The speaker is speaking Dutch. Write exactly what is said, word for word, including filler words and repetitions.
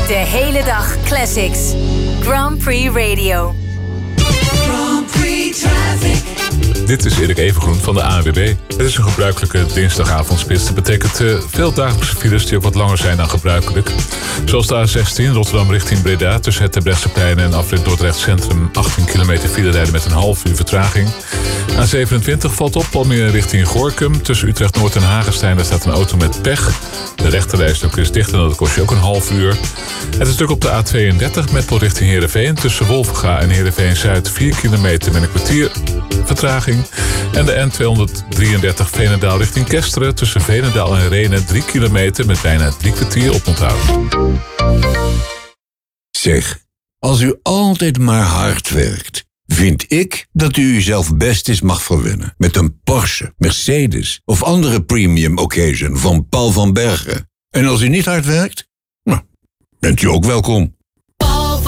De hele dag classics. Grand Prix Radio. Grand Prix Traffic. Dit is Erik Evengroen van de A N W B. Het is een gebruikelijke dinsdagavondspits. Dat betekent uh, veel dagelijkse files die ook wat langer zijn dan gebruikelijk. Zoals de A zestien Rotterdam richting Breda tussen het Terbrechtseplein en afrit Dordrecht Centrum. achttien kilometer file rijden met een half uur vertraging. A zevenentwintig valt op Almere richting Gorinchem. Tussen Utrecht Noord en Hagestein daar staat een auto met pech. De rechterrijstrook is dicht en dat kost je ook een half uur. Het is druk op de A tweeëndertig Meppel richting Heerenveen. Tussen Wolvenga en Heerenveen Zuid vier kilometer met een kwartier vertraging. En de N tweehonderddrieëndertig Veenendaal richting Kesteren. Tussen Veenendaal en Rhenen drie kilometer met bijna drie kwartier oponthoud. Zeg, als u altijd maar hard werkt, vind ik dat u uzelf best eens mag verwennen met een Porsche, Mercedes of andere premium occasion van Paul van Bergen. En als u niet hard werkt, nou, bent u ook welkom.